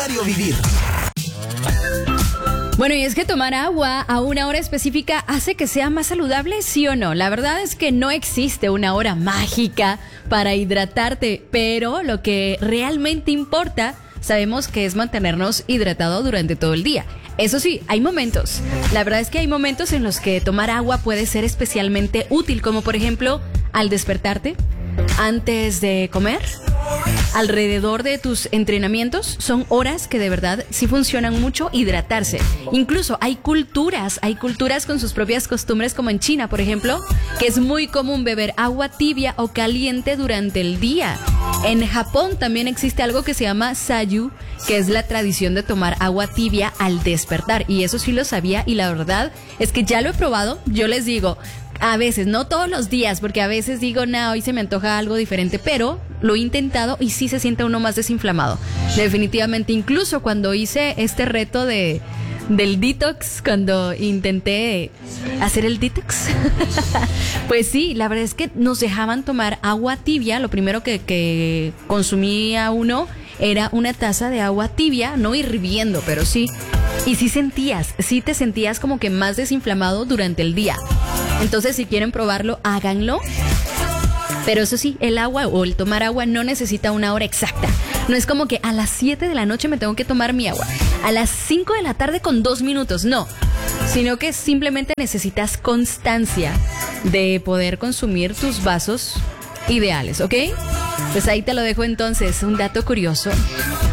diario vivir. Bueno, y es que tomar agua a una hora específica hace que sea más saludable, ¿sí o no? La verdad es que no existe una hora mágica para hidratarte, pero lo que realmente importa, sabemos que es mantenernos hidratados durante todo el día. Eso sí, hay momentos. La verdad es que hay momentos en los que tomar agua puede ser especialmente útil, como por ejemplo al despertarte, antes de comer, alrededor de tus entrenamientos. Son horas que de verdad sí funcionan mucho hidratarse. Incluso hay culturas con sus propias costumbres, como en China, por ejemplo, que es muy común beber agua tibia o caliente durante el día. En Japón también existe algo que se llama sayu, que es la tradición de tomar agua tibia al despertar. Y eso sí lo sabía, y la verdad es que ya lo he probado. Yo les digo, a veces, no todos los días, porque a veces digo, no, hoy se me antoja algo diferente, pero lo he intentado y sí se siente uno más desinflamado. Definitivamente, incluso cuando hice este reto del detox, cuando intenté hacer el detox, pues sí, la verdad es que nos dejaban tomar agua tibia. Lo primero que consumía uno era una taza de agua tibia, no hirviendo, pero sí. Y sí te sentías como que más desinflamado durante el día. Entonces, si quieren probarlo, háganlo. Pero eso sí, el agua o el tomar agua no necesita una hora exacta. No es como que a las 7 de la noche me tengo que tomar mi agua, a las 5 de la tarde con 2 minutos, no. Sino que simplemente necesitas constancia de poder consumir tus vasos ideales, ¿ok? Pues ahí te lo dejo entonces, un dato curioso.